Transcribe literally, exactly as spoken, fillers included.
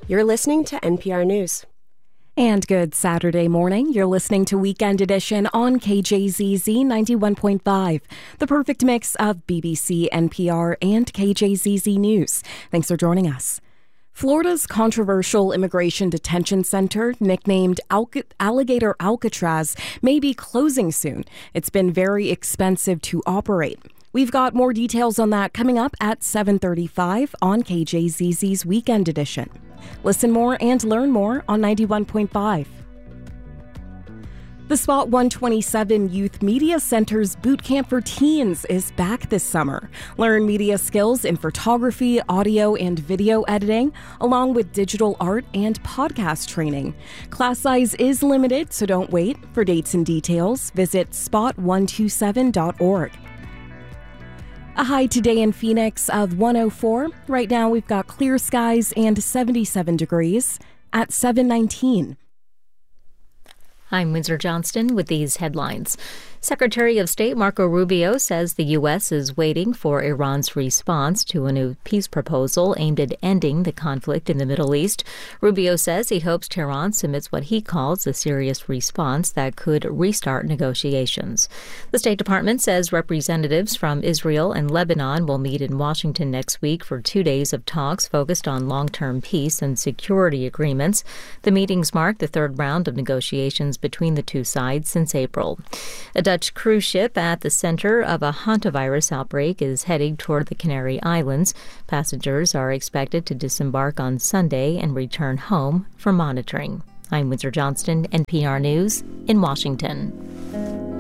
You're listening to N P R News. And good Saturday morning. You're listening to Weekend Edition on K J Z Z ninety-one point five, the perfect mix of B B C, N P R, and K J Z Z News. Thanks for joining us. Florida's controversial immigration detention center, nicknamed Alca- Alligator Alcatraz, may be closing soon. It's been very expensive to operate. We've got more details on that coming up at seven thirty-five on K J Z Z's Weekend Edition. Listen more and learn more on ninety-one point five. The Spot one twenty-seven Youth Media Center's Boot Camp for Teens is back this summer. Learn media skills in photography, audio, and video editing, along with digital art and podcast training. Class size is limited, so don't wait. For dates and details, visit spot one two seven dot org. A high today in Phoenix of one oh four. Right now we've got clear skies and seventy-seven degrees at seven nineteen. I'm Windsor Johnston with these headlines. Secretary of State Marco Rubio says the U S is waiting for Iran's response to a new peace proposal aimed at ending the conflict in the Middle East. Rubio says he hopes Tehran submits what he calls a serious response that could restart negotiations. The State Department says representatives from Israel and Lebanon will meet in Washington next week for two days of talks focused on long-term peace and security agreements. The meetings mark the third round of negotiations between the two sides since April. A Dutch cruise ship at the center of a hantavirus outbreak is heading toward the Canary Islands. Passengers are expected to disembark on Sunday and return home for monitoring. I'm Windsor Johnston, N P R News in Washington.